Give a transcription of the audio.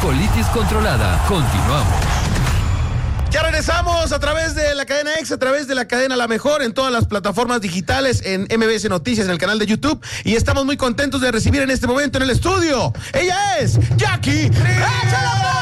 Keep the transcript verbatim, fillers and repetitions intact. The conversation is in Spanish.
Colitis Controlada. Continuamos. Ya regresamos a través de la cadena X, a través de la cadena La Mejor, en todas las plataformas digitales, en M B S Noticias, en el canal de YouTube. Y estamos muy contentos de recibir en este momento en el estudio. Ella es Jackie. ¡Échale!